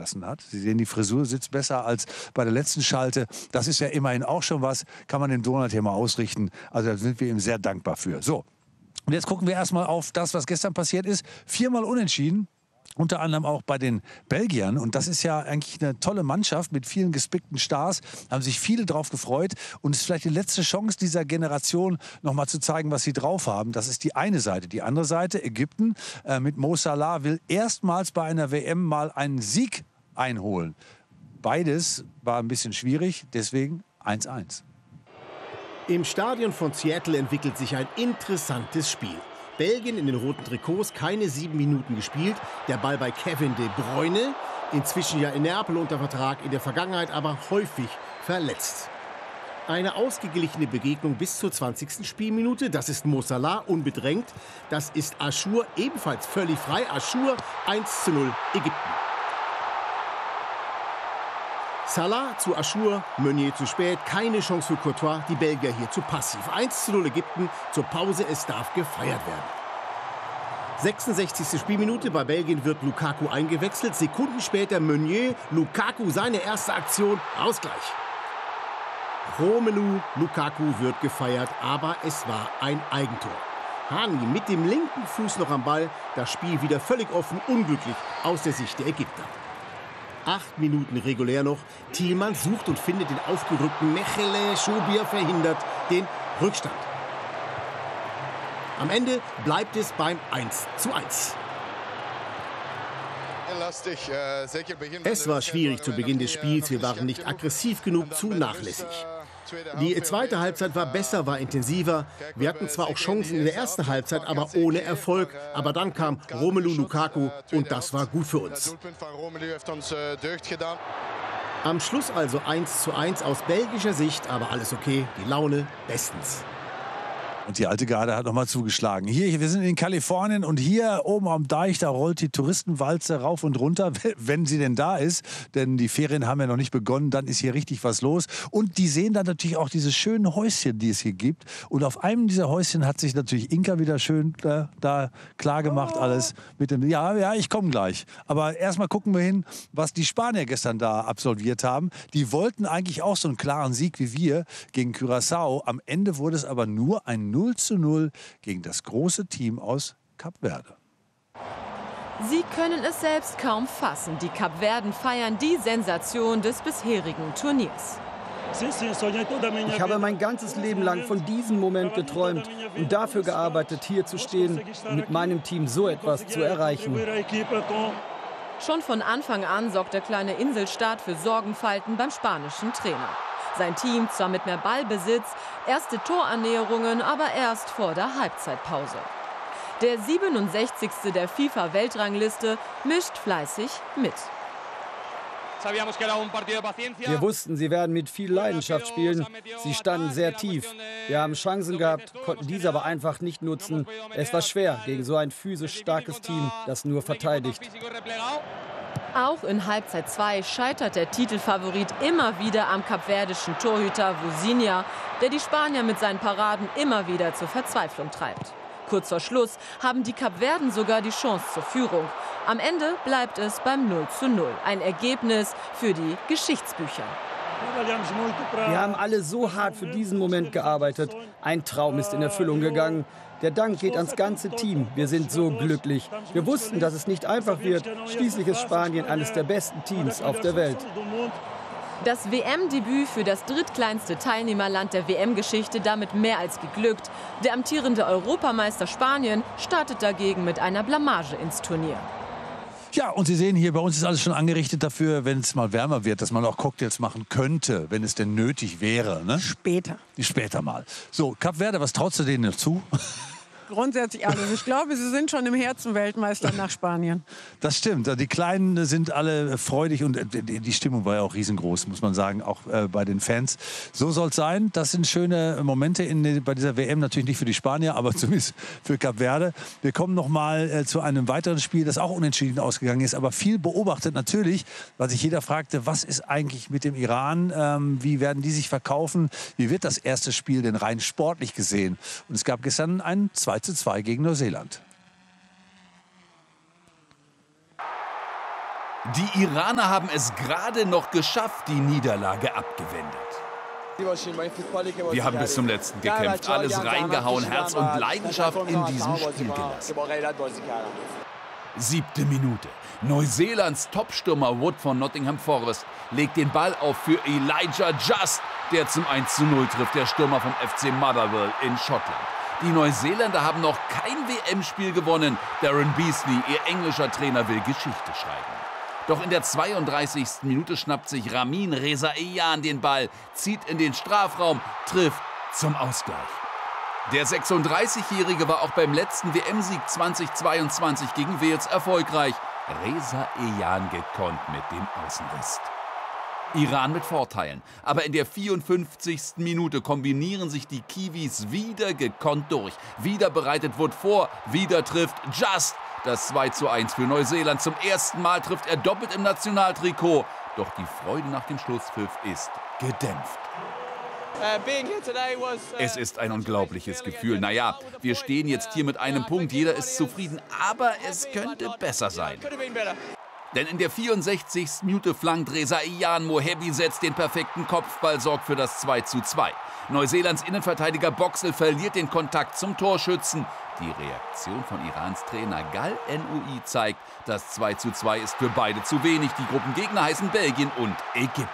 gelassen hat. Sie sehen, die Frisur sitzt besser als bei der letzten Schalte. Das ist ja immerhin auch schon was, kann man dem Donald hier mal ausrichten. Also da sind wir ihm sehr dankbar für. So, und jetzt gucken wir erstmal auf das, was gestern passiert ist. 4-mal unentschieden. Unter anderem auch bei den Belgiern. Und das ist ja eigentlich eine tolle Mannschaft mit vielen gespickten Stars. Haben sich viele drauf gefreut. Und es ist vielleicht die letzte Chance dieser Generation, noch mal zu zeigen, was sie drauf haben. Das ist die eine Seite. Die andere Seite, Ägypten mit Mo Salah, will erstmals bei einer WM mal einen Sieg einholen. Beides war ein bisschen schwierig, deswegen 1:1. Im Stadion von Seattle entwickelt sich ein interessantes Spiel. Belgien in den roten Trikots, keine 7 Minuten gespielt. Der Ball bei Kevin De Bruyne, inzwischen ja in Neapel unter Vertrag, in der Vergangenheit aber häufig verletzt. Eine ausgeglichene Begegnung bis zur 20. Spielminute. Das ist Mo Salah, unbedrängt. Das ist Achour, ebenfalls völlig frei. Achour, 1:0 Ägypten. Salah zu Achour, Meunier zu spät, keine Chance für Courtois, die Belgier hier zu passiv. 1:0 Ägypten, zur Pause, es darf gefeiert werden. 66. Spielminute, bei Belgien wird Lukaku eingewechselt, Sekunden später Meunier, Lukaku seine erste Aktion, Ausgleich. Romelu Lukaku wird gefeiert, aber es war ein Eigentor. Hani mit dem linken Fuß noch am Ball, das Spiel wieder völlig offen, unglücklich aus der Sicht der Ägypter. 8 Minuten regulär noch. Thielmann sucht und findet den aufgerückten Mechele. Schobier verhindert den Rückstand. Am Ende bleibt es beim 1:1. Es war schwierig zu Beginn des Spiels. Wir waren nicht aggressiv genug, zu nachlässig. Die zweite Halbzeit war besser, war intensiver. Wir hatten zwar auch Chancen in der ersten Halbzeit, aber ohne Erfolg. Aber dann kam Romelu Lukaku und das war gut für uns. Am Schluss also 1:1 aus belgischer Sicht, aber alles okay, die Laune bestens. Und die alte Garde hat nochmal zugeschlagen. Hier, wir sind in Kalifornien und hier oben am Deich, da rollt die Touristenwalze rauf und runter, wenn sie denn da ist. Denn die Ferien haben ja noch nicht begonnen, dann ist hier richtig was los. Und die sehen dann natürlich auch diese schönen Häuschen, die es hier gibt. Und auf einem dieser Häuschen hat sich natürlich Inka wieder schön da klar gemacht, alles. Mit dem, ja, ich komme gleich. Aber erstmal gucken wir hin, was die Spanier gestern da absolviert haben. Die wollten eigentlich auch so einen klaren Sieg wie wir gegen Curaçao. Am Ende wurde es aber nur ein 0:0 gegen das große Team aus Kap Verde. Sie können es selbst kaum fassen. Die Kapverden feiern die Sensation des bisherigen Turniers. Ich habe mein ganzes Leben lang von diesem Moment geträumt und dafür gearbeitet, hier zu stehen und mit meinem Team so etwas zu erreichen. Schon von Anfang an sorgt der kleine Inselstaat für Sorgenfalten beim spanischen Trainer. Sein Team zwar mit mehr Ballbesitz, erste Torannäherungen, aber erst vor der Halbzeitpause. Der 67. der FIFA-Weltrangliste mischt fleißig mit. Wir wussten, sie werden mit viel Leidenschaft spielen. Sie standen sehr tief. Wir haben Chancen gehabt, konnten diese aber einfach nicht nutzen. Es war schwer gegen so ein physisch starkes Team, das nur verteidigt. Auch in Halbzeit 2 scheitert der Titelfavorit immer wieder am kapverdischen Torhüter Vozinha, der die Spanier mit seinen Paraden immer wieder zur Verzweiflung treibt. Kurz vor Schluss haben die Kapverden sogar die Chance zur Führung. Am Ende bleibt es beim 0:0. Ein Ergebnis für die Geschichtsbücher. Wir haben alle so hart für diesen Moment gearbeitet. Ein Traum ist in Erfüllung gegangen. Der Dank geht ans ganze Team. Wir sind so glücklich. Wir wussten, dass es nicht einfach wird. Schließlich ist Spanien eines der besten Teams auf der Welt. Das WM-Debüt für das drittkleinste Teilnehmerland der WM-Geschichte damit mehr als geglückt. Der amtierende Europameister Spanien startet dagegen mit einer Blamage ins Turnier. Ja, und Sie sehen hier, bei uns ist alles schon angerichtet dafür, wenn es mal wärmer wird, dass man auch Cocktails machen könnte, wenn es denn nötig wäre. Ne? Später. Später mal. So, Kap Verde, was traust du denen noch zu? Grundsätzlich alles. Ich glaube, sie sind schon im Herzen Weltmeister nach Spanien. Das stimmt. Die Kleinen sind alle freudig und die Stimmung war ja auch riesengroß, muss man sagen, auch bei den Fans. So soll es sein. Das sind schöne Momente bei dieser WM, natürlich nicht für die Spanier, aber zumindest für Kap Verde. Wir kommen noch mal zu einem weiteren Spiel, das auch unentschieden ausgegangen ist, aber viel beobachtet natürlich, weil sich jeder fragte, was ist eigentlich mit dem Iran? Wie werden die sich verkaufen? Wie wird das erste Spiel denn rein sportlich gesehen? Und es gab gestern ein 2:2 gegen Neuseeland. Die Iraner haben es gerade noch geschafft, die Niederlage abgewendet. Wir haben bis zum Letzten gekämpft, alles reingehauen, Herz und Leidenschaft in diesem Spiel gelassen. 7. Minute. Neuseelands Topstürmer Wood von Nottingham Forest legt den Ball auf für Elijah Just, der zum 1:0 trifft, der Stürmer vom FC Motherwell in Schottland. Die Neuseeländer haben noch kein WM-Spiel gewonnen. Darren Beasley, ihr englischer Trainer, will Geschichte schreiben. Doch in der 32. Minute schnappt sich Ramin Reza Eyan den Ball, zieht in den Strafraum, trifft zum Ausgleich. Der 36-Jährige war auch beim letzten WM-Sieg 2022 gegen Wales erfolgreich. Reza Eyan gekonnt mit dem Außenriss. Iran mit Vorteilen. Aber in der 54. Minute kombinieren sich die Kiwis wieder gekonnt durch. Wieder bereitet Wood vor, wieder trifft Just. Das 2:1 für Neuseeland. Zum ersten Mal trifft er doppelt im Nationaltrikot. Doch die Freude nach dem Schlusspfiff ist gedämpft. Es ist ein unglaubliches Gefühl. Naja, wir stehen jetzt hier mit einem Punkt. Jeder ist zufrieden, aber es könnte besser sein. Denn in der 64. Minute flankt Reza Eyan, Mohebi setzt den perfekten Kopfball, sorgt für das 2:2. Neuseelands Innenverteidiger Boxel verliert den Kontakt zum Torschützen. Die Reaktion von Irans Trainer Gal Noui zeigt, das 2:2 ist für beide zu wenig. Die Gruppengegner heißen Belgien und Ägypten.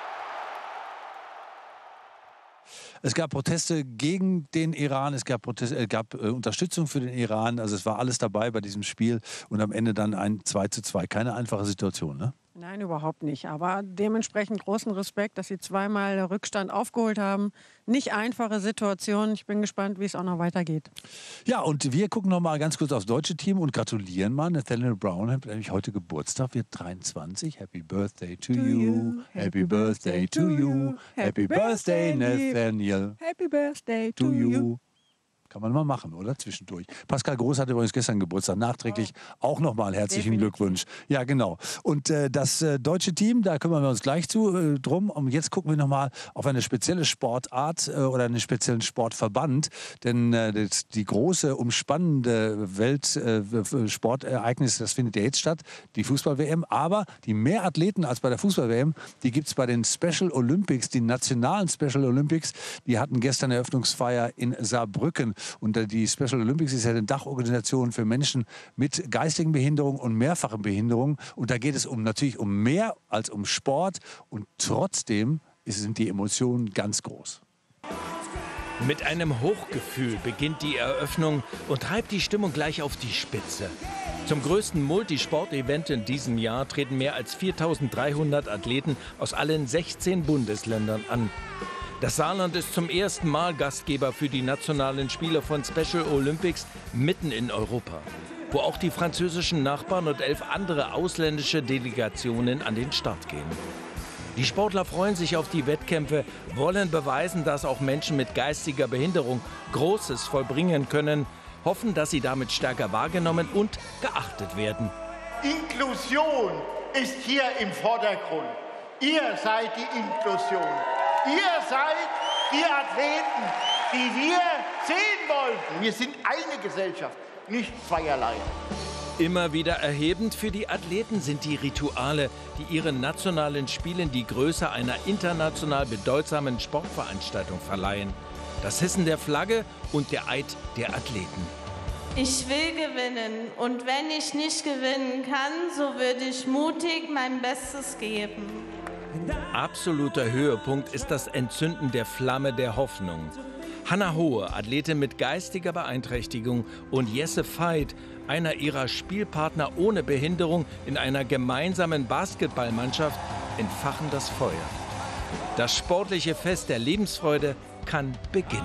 Es gab Proteste gegen den Iran, es gab Unterstützung für den Iran. Also es war alles dabei bei diesem Spiel und am Ende dann ein 2:2. Keine einfache Situation, ne? Nein, überhaupt nicht. Aber dementsprechend großen Respekt, dass sie zweimal Rückstand aufgeholt haben. Nicht einfache Situation. Ich bin gespannt, wie es auch noch weitergeht. Ja, und wir gucken noch mal ganz kurz aufs deutsche Team und gratulieren mal. Nathaniel Brown hat nämlich heute Geburtstag, wird 23. Happy Birthday to you. Happy Birthday to you. Happy Birthday, Nathaniel. Happy Birthday to you. Kann man mal machen, oder? Zwischendurch. Pascal Groß hatte übrigens gestern Geburtstag. Nachträglich auch nochmal herzlichen Glückwunsch. Ja, genau. Und das deutsche Team, da kümmern wir uns gleich drum. Und jetzt gucken wir nochmal auf eine spezielle Sportart oder einen speziellen Sportverband. Denn die große, umspannende Weltsportereignis, das findet ja jetzt statt, die Fußball-WM. Aber die mehr Athleten als bei der Fußball-WM, die gibt es bei den Special Olympics, die nationalen Special Olympics. Die hatten gestern Eröffnungsfeier in Saarbrücken. Und die Special Olympics ist ja eine Dachorganisation für Menschen mit geistigen Behinderungen und mehrfachen Behinderungen. Und da geht es natürlich um mehr als um Sport. Und trotzdem sind die Emotionen ganz groß. Mit einem Hochgefühl beginnt die Eröffnung und treibt die Stimmung gleich auf die Spitze. Zum größten Multisport-Event in diesem Jahr treten mehr als 4.300 Athleten aus allen 16 Bundesländern an. Das Saarland ist zum ersten Mal Gastgeber für die nationalen Spiele von Special Olympics mitten in Europa, wo auch die französischen Nachbarn und 11 andere ausländische Delegationen an den Start gehen. Die Sportler freuen sich auf die Wettkämpfe, wollen beweisen, dass auch Menschen mit geistiger Behinderung Großes vollbringen können, hoffen, dass sie damit stärker wahrgenommen und geachtet werden. Inklusion ist hier im Vordergrund. Ihr seid die Inklusion. Ihr seid die Athleten, die wir sehen wollten. Wir sind eine Gesellschaft, nicht zweierlei. Immer wieder erhebend für die Athleten sind die Rituale, die ihren nationalen Spielen die Größe einer international bedeutsamen Sportveranstaltung verleihen. Das Hissen der Flagge und der Eid der Athleten. Ich will gewinnen und wenn ich nicht gewinnen kann, so würde ich mutig mein Bestes geben. Absoluter Höhepunkt ist das Entzünden der Flamme der Hoffnung. Hannah Hohe, Athletin mit geistiger Beeinträchtigung, und Jesse Veit, einer ihrer Spielpartner ohne Behinderung in einer gemeinsamen Basketballmannschaft, entfachen das Feuer. Das sportliche Fest der Lebensfreude kann beginnen.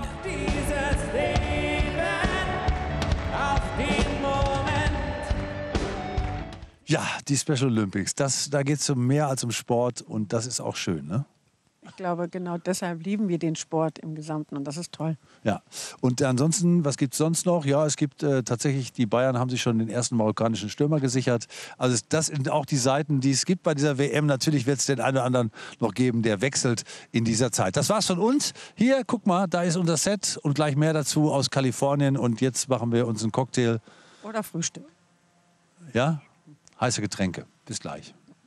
Ja, die Special Olympics, da geht es um mehr als um Sport und das ist auch schön, ne? Ich glaube, genau deshalb lieben wir den Sport im Gesamten und das ist toll. Ja, und ansonsten, was gibt es sonst noch? Ja, es gibt tatsächlich, die Bayern haben sich schon den ersten marokkanischen Stürmer gesichert. Also das sind auch die Seiten, die es gibt bei dieser WM. Natürlich wird es den einen oder anderen noch geben, der wechselt in dieser Zeit. Das war's von uns. Hier, guck mal, da ist unser Set und gleich mehr dazu aus Kalifornien. Und jetzt machen wir uns einen Cocktail. Oder Frühstück. Ja, heiße Getränke. Bis gleich.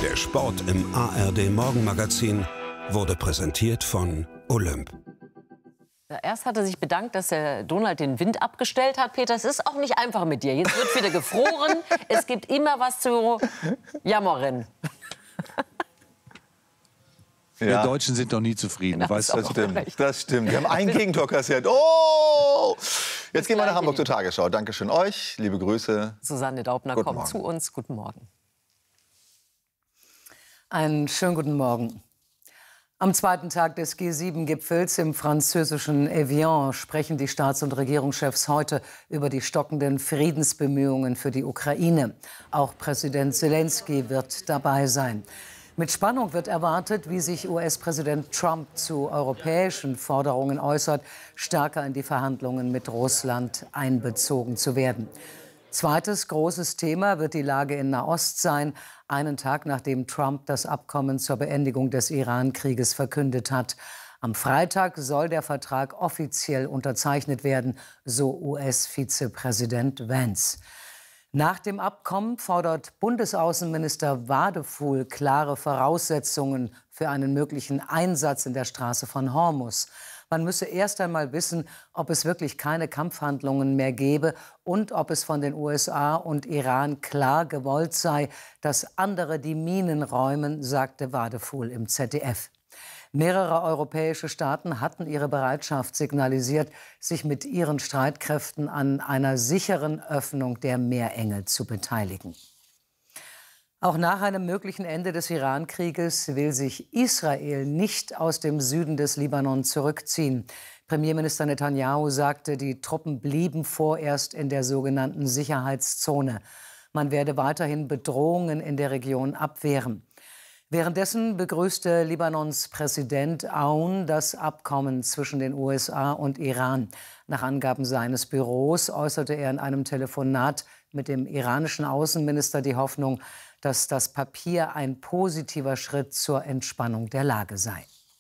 Der Sport im ARD Morgenmagazin wurde präsentiert von Olymp. Erst hat er sich bedankt, dass der Donald den Wind abgestellt hat. Peter, es ist auch nicht einfach mit dir. Jetzt wird wieder gefroren. Es gibt immer was zu jammern. Wir Deutschen sind noch nie zufrieden. Genau, das stimmt. Wir haben ein Gegentor kassiert. Oh! Jetzt gehen wir nach Hamburg zur Tagesschau. Dankeschön euch. Liebe Grüße. Susanne Daubner kommt zu uns. Guten Morgen. Einen schönen guten Morgen. Am zweiten Tag des G7-Gipfels im französischen Evian sprechen die Staats- und Regierungschefs heute über die stockenden Friedensbemühungen für die Ukraine. Auch Präsident Selenskyj wird dabei sein. Mit Spannung wird erwartet, wie sich US-Präsident Trump zu europäischen Forderungen äußert, stärker in die Verhandlungen mit Russland einbezogen zu werden. Zweites großes Thema wird die Lage in Nahost sein, einen Tag nachdem Trump das Abkommen zur Beendigung des Iran-Krieges verkündet hat. Am Freitag soll der Vertrag offiziell unterzeichnet werden, so US-Vizepräsident Vance. Nach dem Abkommen fordert Bundesaußenminister Wadefuhl klare Voraussetzungen für einen möglichen Einsatz in der Straße von Hormuz. Man müsse erst einmal wissen, ob es wirklich keine Kampfhandlungen mehr gebe und ob es von den USA und Iran klar gewollt sei, dass andere die Minen räumen, sagte Wadefuhl im ZDF. Mehrere europäische Staaten hatten ihre Bereitschaft signalisiert, sich mit ihren Streitkräften an einer sicheren Öffnung der Meerenge zu beteiligen. Auch nach einem möglichen Ende des Iran-Krieges will sich Israel nicht aus dem Süden des Libanon zurückziehen. Premierminister Netanyahu sagte, die Truppen blieben vorerst in der sogenannten Sicherheitszone. Man werde weiterhin Bedrohungen in der Region abwehren. Währenddessen begrüßte Libanons Präsident Aoun das Abkommen zwischen den USA und Iran. Nach Angaben seines Büros äußerte er in einem Telefonat mit dem iranischen Außenminister die Hoffnung, dass das Papier ein positiver Schritt zur Entspannung der Lage sei.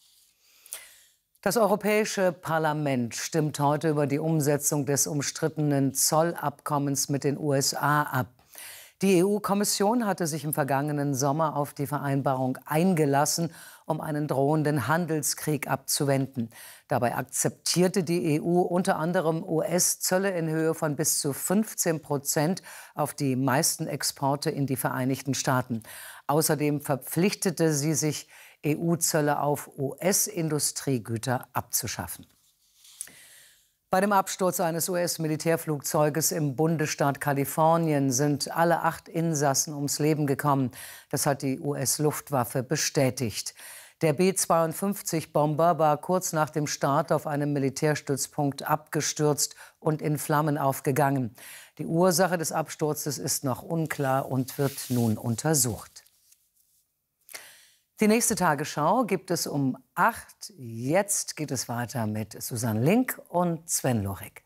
Das Europäische Parlament stimmt heute über die Umsetzung des umstrittenen Zollabkommens mit den USA ab. Die EU-Kommission hatte sich im vergangenen Sommer auf die Vereinbarung eingelassen, um einen drohenden Handelskrieg abzuwenden. Dabei akzeptierte die EU unter anderem US-Zölle in Höhe von bis zu 15% auf die meisten Exporte in die Vereinigten Staaten. Außerdem verpflichtete sie sich, EU-Zölle auf US-Industriegüter abzuschaffen. Bei dem Absturz eines US-Militärflugzeuges im Bundesstaat Kalifornien sind alle 8 Insassen ums Leben gekommen. Das hat die US-Luftwaffe bestätigt. Der B-52-Bomber war kurz nach dem Start auf einem Militärstützpunkt abgestürzt und in Flammen aufgegangen. Die Ursache des Absturzes ist noch unklar und wird nun untersucht. Die nächste Tagesschau gibt es um 8. Jetzt geht es weiter mit Susanne Link und Sven Lorik.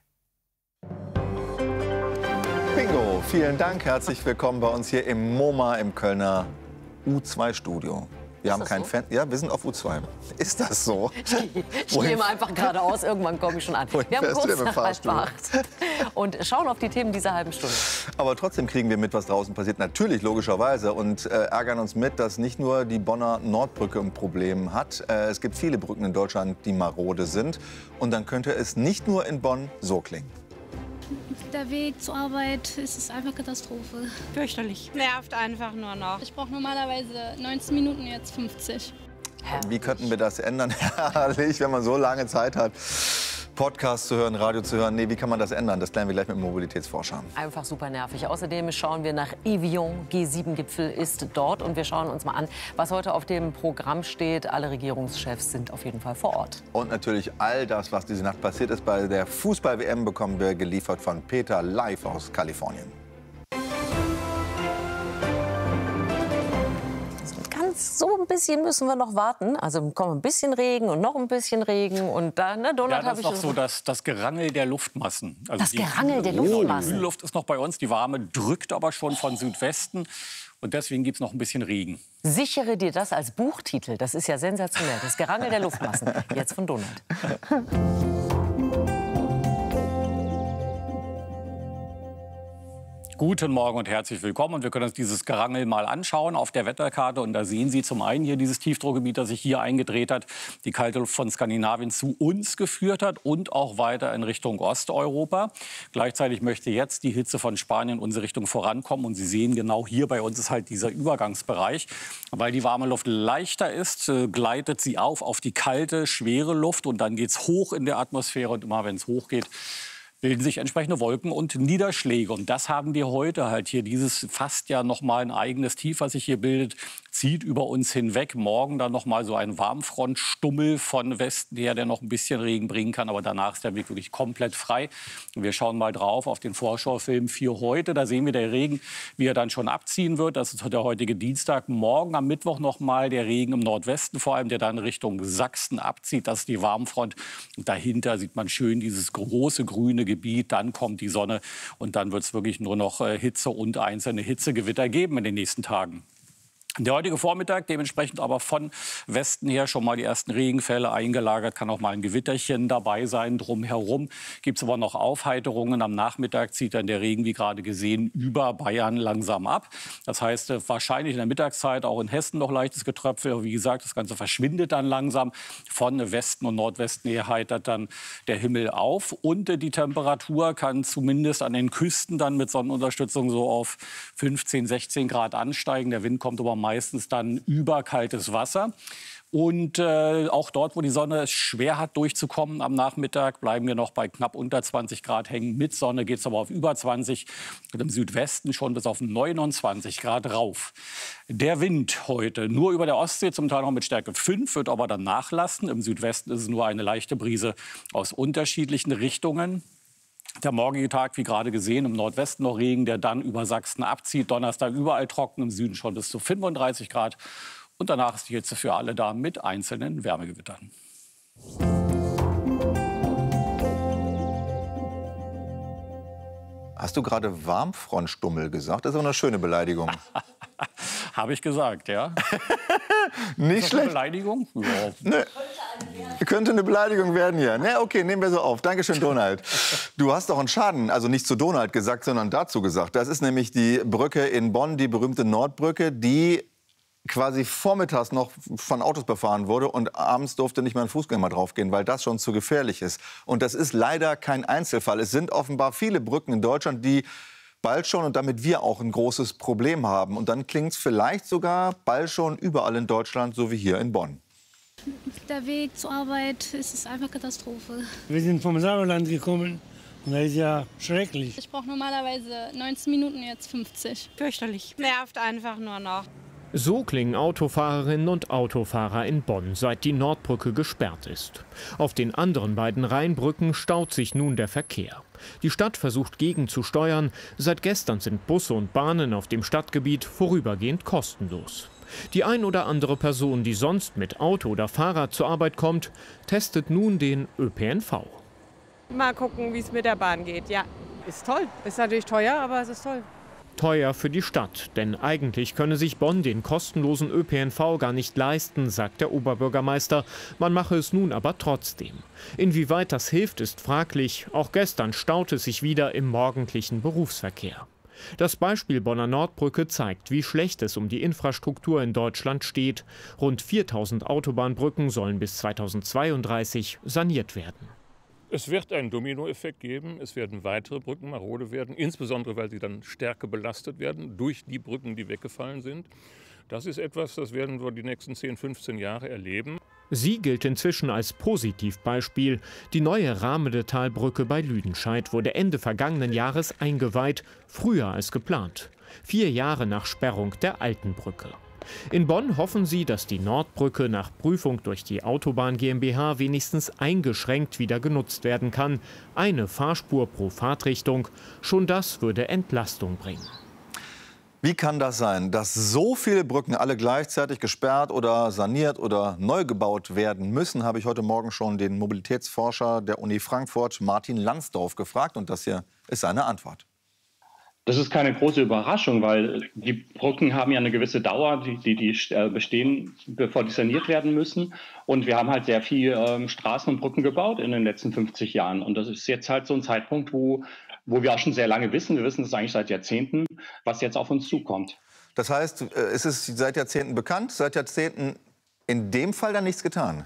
Bingo, vielen Dank. Herzlich willkommen bei uns hier im MoMA im Kölner U2-Studio. Wir haben keinen Fan. Ja, wir sind auf U2. Ist das so? Ich gehe immer einfach geradeaus. Irgendwann komme ich schon an. Wir haben kurz nach 7:30 und schauen auf die Themen dieser halben Stunde. Aber trotzdem kriegen wir mit, was draußen passiert. Natürlich, logischerweise. Und ärgern uns mit, dass nicht nur die Bonner Nordbrücke ein Problem hat. Es gibt viele Brücken in Deutschland, die marode sind. Und dann könnte es nicht nur in Bonn so klingen. Der Weg zur Arbeit ist einfach Katastrophe. Fürchterlich. Nervt einfach nur noch. Ich brauche normalerweise 19 Minuten, jetzt 50. Wie könnten wir das ändern? Herrlich, wenn man so lange Zeit hat, Podcasts zu hören, Radio zu hören. Nee, wie kann man das ändern? Das klären wir gleich mit dem Mobilitätsforscher. Einfach super nervig. Außerdem schauen wir nach Evian. G7-Gipfel ist dort. Und wir schauen uns mal an, was heute auf dem Programm steht. Alle Regierungschefs sind auf jeden Fall vor Ort. Und natürlich all das, was diese Nacht passiert ist bei der Fußball-WM, bekommen wir geliefert von Peter live aus Kalifornien. So ein bisschen müssen wir noch warten. Also kommt ein bisschen Regen und noch ein bisschen Regen. Und dann, ne, Donald, ja, das ist noch so das Gerangel der Luftmassen. Also das Gerangel der Luftmassen? Die Luft ist noch bei uns. Die warme drückt aber schon von Südwesten. Und deswegen gibt es noch ein bisschen Regen. Sichere dir das als Buchtitel. Das ist ja sensationell. Das Gerangel der Luftmassen. Jetzt von Donald. Guten Morgen und herzlich willkommen. Und wir können uns dieses Gerangel mal anschauen auf der Wetterkarte. Und da sehen Sie zum einen hier dieses Tiefdruckgebiet, das sich hier eingedreht hat, die kalte Luft von Skandinavien zu uns geführt hat und auch weiter in Richtung Osteuropa. Gleichzeitig möchte jetzt die Hitze von Spanien in unsere Richtung vorankommen. Und Sie sehen, genau hier bei uns ist halt dieser Übergangsbereich. Weil die warme Luft leichter ist, gleitet sie auf die kalte, schwere Luft. Und dann geht es hoch in der Atmosphäre. Und immer wenn es hochgeht, bilden sich entsprechende Wolken und Niederschläge. Und das haben wir heute halt hier. Dieses fast ja noch mal ein eigenes Tief, was sich hier bildet, zieht über uns hinweg. Morgen dann noch mal so ein Warmfrontstummel von Westen her, der noch ein bisschen Regen bringen kann. Aber danach ist der Weg wirklich komplett frei. Und wir schauen mal drauf auf den Vorschaufilm für heute. Da sehen wir den Regen, wie er dann schon abziehen wird. Das ist der heutige Dienstag. Morgen am Mittwoch noch mal der Regen im Nordwesten, vor allem der dann Richtung Sachsen abzieht. Das ist die Warmfront. Und dahinter sieht man schön dieses große grüne Gebiet. Dann kommt die Sonne und dann wird es wirklich nur noch Hitze und einzelne Hitzegewitter geben in den nächsten Tagen. Der heutige Vormittag dementsprechend aber von Westen her schon mal die ersten Regenfälle eingelagert. Kann auch mal ein Gewitterchen dabei sein. Drumherum gibt es aber noch Aufheiterungen. Am Nachmittag zieht dann der Regen, wie gerade gesehen, über Bayern langsam ab. Das heißt, wahrscheinlich in der Mittagszeit auch in Hessen noch leichtes Getröpfel. Aber wie gesagt, das Ganze verschwindet dann langsam. Von Westen und Nordwesten her heitert dann der Himmel auf. Und die Temperatur kann zumindest an den Küsten dann mit Sonnenunterstützung so auf 15, 16 Grad ansteigen. Der Wind kommt aber meistens dann über kaltes Wasser. Und auch dort, wo die Sonne es schwer hat, durchzukommen am Nachmittag, bleiben wir noch bei knapp unter 20 Grad hängen. Mit Sonne geht es aber auf über 20 und im Südwesten schon bis auf 29 Grad rauf. Der Wind heute nur über der Ostsee, zum Teil noch mit Stärke 5, wird aber dann nachlassen. Im Südwesten ist es nur eine leichte Brise aus unterschiedlichen Richtungen. Der morgige Tag, wie gerade gesehen, im Nordwesten noch Regen, der dann über Sachsen abzieht. Donnerstag überall trocken, im Süden schon bis zu 35 Grad. Und danach ist die Hitze für alle da mit einzelnen Wärmegewittern. Hast du gerade Warmfrontstummel gesagt? Das ist auch eine schöne Beleidigung. Habe ich gesagt, ja. Nicht schlecht. Eine Beleidigung? Ja. Nee. Könnte eine Beleidigung werden hier. Ne, okay, nehmen wir so auf. Dankeschön, Donald. Du hast doch einen Schaden, also nicht zu Donald gesagt, sondern dazu gesagt. Das ist nämlich die Brücke in Bonn, die berühmte Nordbrücke, die quasi vormittags noch von Autos befahren wurde und abends durfte nicht mehr ein Fußgänger draufgehen, weil das schon zu gefährlich ist. Und das ist leider kein Einzelfall. Es sind offenbar viele Brücken in Deutschland, die bald schon und damit wir auch ein großes Problem haben. Und dann klingt es vielleicht sogar bald schon überall in Deutschland, so wie hier in Bonn. Der Weg zur Arbeit ist einfach Katastrophe. Wir sind vom Sauerland gekommen und das ist ja schrecklich. Ich brauche normalerweise 19 Minuten, jetzt 50. Fürchterlich. Nervt einfach nur noch. So klingen Autofahrerinnen und Autofahrer in Bonn, seit die Nordbrücke gesperrt ist. Auf den anderen beiden Rheinbrücken staut sich nun der Verkehr. Die Stadt versucht gegenzusteuern. Seit gestern sind Busse und Bahnen auf dem Stadtgebiet vorübergehend kostenlos. Die ein oder andere Person, die sonst mit Auto oder Fahrrad zur Arbeit kommt, testet nun den ÖPNV. Mal gucken, wie es mit der Bahn geht. Ja, ist toll. Ist natürlich teuer, aber es ist toll. Teuer für die Stadt, denn eigentlich könne sich Bonn den kostenlosen ÖPNV gar nicht leisten, sagt der Oberbürgermeister. Man mache es nun aber trotzdem. Inwieweit das hilft, ist fraglich. Auch gestern staute es sich wieder im morgendlichen Berufsverkehr. Das Beispiel Bonner Nordbrücke zeigt, wie schlecht es um die Infrastruktur in Deutschland steht. Rund 4000 Autobahnbrücken sollen bis 2032 saniert werden. Es wird einen Dominoeffekt geben. Es werden weitere Brücken marode werden, insbesondere weil sie dann stärker belastet werden durch die Brücken, die weggefallen sind. Das ist etwas, das werden wir die nächsten 10, 15 Jahre erleben. Sie gilt inzwischen als Positivbeispiel. Die neue Rahmedetalbrücke bei Lüdenscheid wurde Ende vergangenen Jahres eingeweiht, früher als geplant. 4 Jahre nach Sperrung der alten Brücke. In Bonn hoffen sie, dass die Nordbrücke nach Prüfung durch die Autobahn GmbH wenigstens eingeschränkt wieder genutzt werden kann. Eine Fahrspur pro Fahrtrichtung. Schon das würde Entlastung bringen. Wie kann das sein, dass so viele Brücken alle gleichzeitig gesperrt oder saniert oder neu gebaut werden müssen, habe ich heute Morgen schon den Mobilitätsforscher der Uni Frankfurt, Martin Lansdorf, gefragt. Und das hier ist seine Antwort. Das ist keine große Überraschung, weil die Brücken haben ja eine gewisse Dauer, die bestehen, bevor die saniert werden müssen. Und wir haben halt sehr viel Straßen und Brücken gebaut in den letzten 50 Jahren. Und das ist jetzt halt so ein Zeitpunkt, wo wo wir auch schon sehr lange wissen, wir wissen es eigentlich seit Jahrzehnten, was jetzt auf uns zukommt. Das heißt, ist es seit Jahrzehnten bekannt, seit Jahrzehnten in dem Fall dann nichts getan?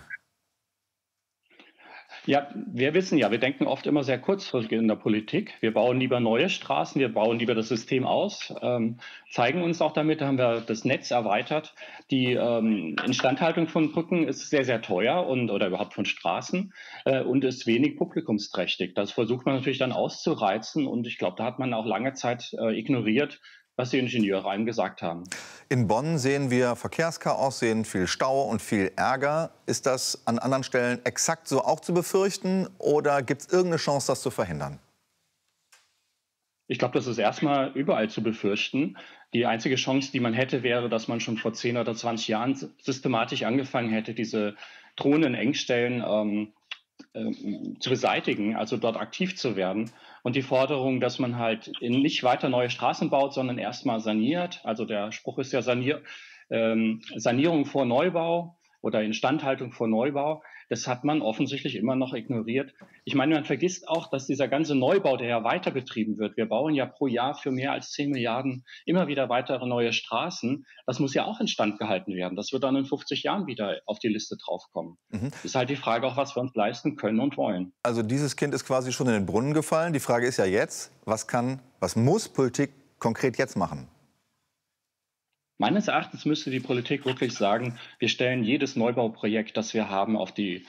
Ja, wir wissen ja, wir denken oft immer sehr kurzfristig in der Politik. Wir bauen lieber neue Straßen, wir bauen lieber das System aus, zeigen uns auch damit, haben wir das Netz erweitert. Die Instandhaltung von Brücken ist sehr, sehr teuer oder überhaupt von Straßen und ist wenig publikumsträchtig. Das versucht man natürlich dann auszureizen und ich glaube, da hat man auch lange Zeit ignoriert, was die Ingenieure einem gesagt haben. In Bonn sehen wir Verkehrschaos, sehen viel Stau und viel Ärger. Ist das an anderen Stellen exakt so auch zu befürchten oder gibt es irgendeine Chance, das zu verhindern? Ich glaube, das ist erstmal überall zu befürchten. Die einzige Chance, die man hätte, wäre, dass man schon vor 10 oder 20 Jahren systematisch angefangen hätte, diese drohenden Engstellen zu beseitigen, also dort aktiv zu werden. Und die Forderung, dass man halt nicht weiter neue Straßen baut, sondern erstmal saniert. Also der Spruch ist ja Sanierung vor Neubau oder Instandhaltung vor Neubau. Das hat man offensichtlich immer noch ignoriert. Ich meine, man vergisst auch, dass dieser ganze Neubau, der ja weiter betrieben wird, wir bauen ja pro Jahr für mehr als 10 Milliarden immer wieder weitere neue Straßen. Das muss ja auch instand gehalten werden. Das wird dann in 50 Jahren wieder auf die Liste draufkommen. Das ist halt die Frage auch, was wir uns leisten können und wollen. Also dieses Kind ist quasi schon in den Brunnen gefallen. Die Frage ist ja jetzt, was muss Politik konkret jetzt machen? Meines Erachtens müsste die Politik wirklich sagen, wir stellen jedes Neubauprojekt, das wir haben, auf die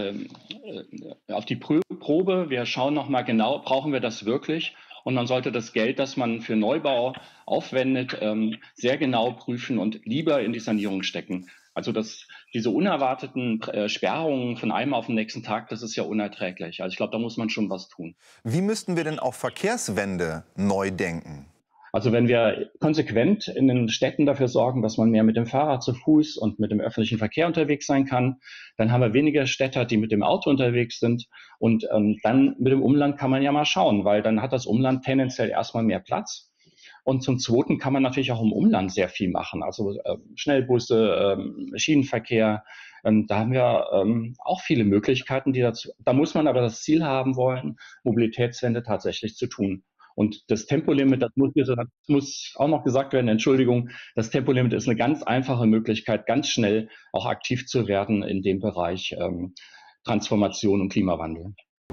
Probe. Wir schauen noch mal genau, brauchen wir das wirklich? Und man sollte das Geld, das man für Neubau aufwendet, sehr genau prüfen und lieber in die Sanierung stecken. Also diese unerwarteten Sperrungen von einem auf den nächsten Tag, das ist ja unerträglich. Also ich glaube, da muss man schon was tun. Wie müssten wir denn auch Verkehrswende neu denken? Also wenn wir konsequent in den Städten dafür sorgen, dass man mehr mit dem Fahrrad zu Fuß und mit dem öffentlichen Verkehr unterwegs sein kann, dann haben wir weniger Städter, die mit dem Auto unterwegs sind. Und dann mit dem Umland kann man ja mal schauen, weil dann hat das Umland tendenziell erstmal mehr Platz. Und zum Zweiten kann man natürlich auch im Umland sehr viel machen. Also Schnellbusse, Schienenverkehr. Da haben wir auch viele Möglichkeiten, da muss man aber das Ziel haben wollen, Mobilitätswende tatsächlich zu tun. Und das Tempolimit, das muss auch noch gesagt werden, Entschuldigung, das Tempolimit ist eine ganz einfache Möglichkeit, ganz schnell auch aktiv zu werden in dem Bereich Transformation und Klimawandel.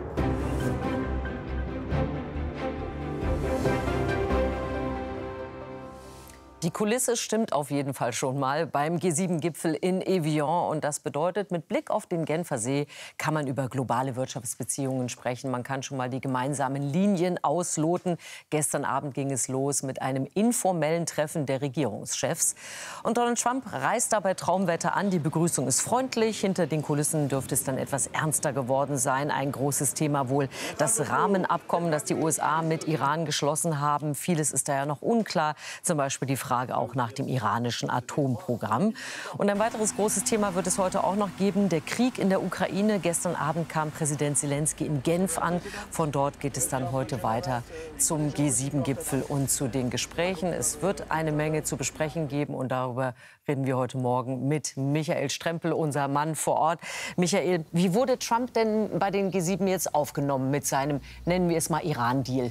Die Kulisse stimmt auf jeden Fall schon mal beim G7-Gipfel in Evian. Und das bedeutet, mit Blick auf den Genfer See kann man über globale Wirtschaftsbeziehungen sprechen. Man kann schon mal die gemeinsamen Linien ausloten. Gestern Abend ging es los mit einem informellen Treffen der Regierungschefs. Und Donald Trump reist dabei Traumwetter an. Die Begrüßung ist freundlich. Hinter den Kulissen dürfte es dann etwas ernster geworden sein. Ein großes Thema wohl das Rahmenabkommen, das die USA mit Iran geschlossen haben. Vieles ist da ja noch unklar. Zum Beispiel die Frage auch nach dem iranischen Atomprogramm. Und ein weiteres großes Thema wird es heute auch noch geben, der Krieg in der Ukraine. Gestern Abend kam Präsident Zelensky in Genf an. Von dort geht es dann heute weiter zum G7-Gipfel und zu den Gesprächen. Es wird eine Menge zu besprechen geben und darüber reden wir heute Morgen mit Michael Strempel, unser Mann vor Ort. Michael, wie wurde Trump denn bei den G7 jetzt aufgenommen mit seinem, nennen wir es mal, Iran-Deal?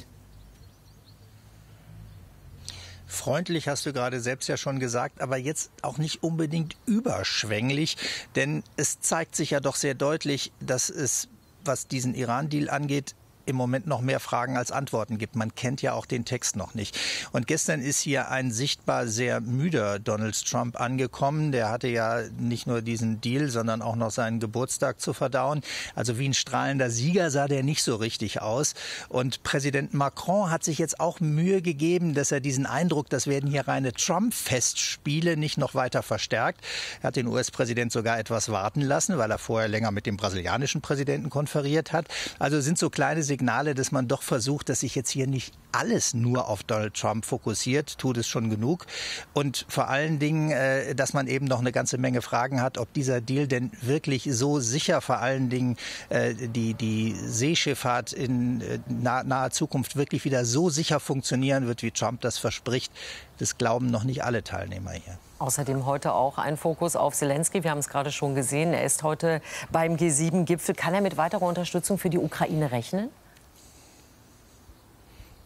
Freundlich, hast du gerade selbst ja schon gesagt, aber jetzt auch nicht unbedingt überschwänglich, denn es zeigt sich ja doch sehr deutlich, dass es, was diesen Iran-Deal angeht, im Moment noch mehr Fragen als Antworten gibt. Man kennt ja auch den Text noch nicht. Und gestern ist hier ein sichtbar sehr müder Donald Trump angekommen. Der hatte ja nicht nur diesen Deal, sondern auch noch seinen Geburtstag zu verdauen. Also wie ein strahlender Sieger sah der nicht so richtig aus. Und Präsident Macron hat sich jetzt auch Mühe gegeben, dass er diesen Eindruck, das werden hier reine Trump-Festspiele, nicht noch weiter verstärkt. Er hat den US-Präsident sogar etwas warten lassen, weil er vorher länger mit dem brasilianischen Präsidenten konferiert hat. Also sind so kleine Signale, dass man doch versucht, dass sich jetzt hier nicht alles nur auf Donald Trump fokussiert, tut es schon genug. Und vor allen Dingen, dass man eben noch eine ganze Menge Fragen hat, ob dieser Deal denn wirklich so sicher, vor allen Dingen die Seeschifffahrt in naher Zukunft wirklich wieder so sicher funktionieren wird, wie Trump das verspricht. Das glauben noch nicht alle Teilnehmer hier. Außerdem heute auch ein Fokus auf Zelensky. Wir haben es gerade schon gesehen. Er ist heute beim G7-Gipfel. Kann er mit weiterer Unterstützung für die Ukraine rechnen?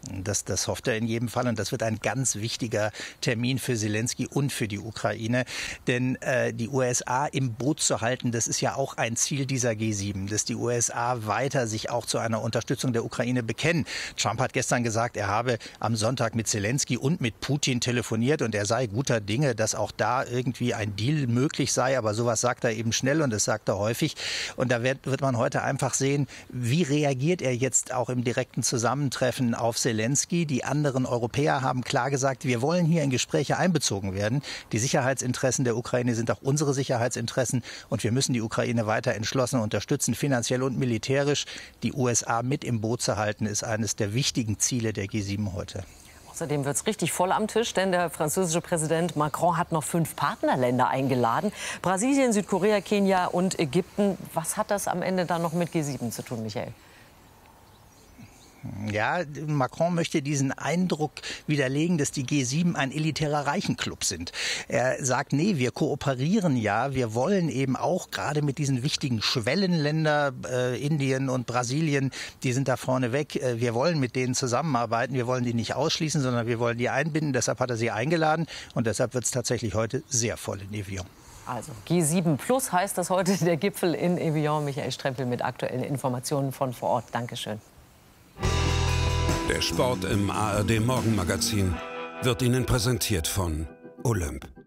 Das hofft er in jedem Fall. Und das wird ein ganz wichtiger Termin für Zelensky und für die Ukraine. Denn die USA im Boot zu halten, das ist ja auch ein Ziel dieser G7, dass die USA weiter sich auch zu einer Unterstützung der Ukraine bekennen. Trump hat gestern gesagt, er habe am Sonntag mit Zelensky und mit Putin telefoniert und er sei guter Dinge, dass auch da irgendwie ein Deal möglich sei. Aber sowas sagt er eben schnell und das sagt er häufig. Und da wird man heute einfach sehen, wie reagiert er jetzt auch im direkten Zusammentreffen auf Zelensky. Die anderen Europäer haben klar gesagt, wir wollen hier in Gespräche einbezogen werden. Die Sicherheitsinteressen der Ukraine sind auch unsere Sicherheitsinteressen und wir müssen die Ukraine weiter entschlossen unterstützen, finanziell und militärisch. Die USA mit im Boot zu halten, ist eines der wichtigen Ziele der G7 heute. Außerdem wird es richtig voll am Tisch, denn der französische Präsident Macron hat noch 5 Partnerländer eingeladen. Brasilien, Südkorea, Kenia und Ägypten. Was hat das am Ende dann noch mit G7 zu tun, Michael? Ja, Macron möchte diesen Eindruck widerlegen, dass die G7 ein elitärer Reichenclub sind. Er sagt, nee, wir kooperieren ja, wir wollen eben auch gerade mit diesen wichtigen Schwellenländern, Indien und Brasilien, die sind da vorne weg, wir wollen mit denen zusammenarbeiten, wir wollen die nicht ausschließen, sondern wir wollen die einbinden. Deshalb hat er sie eingeladen und deshalb wird es tatsächlich heute sehr voll in Evian. Also G7 Plus heißt das heute, der Gipfel in Evian. Michael Strempel mit aktuellen Informationen von vor Ort. Dankeschön. Der Sport im ARD Morgenmagazin wird Ihnen präsentiert von Olymp.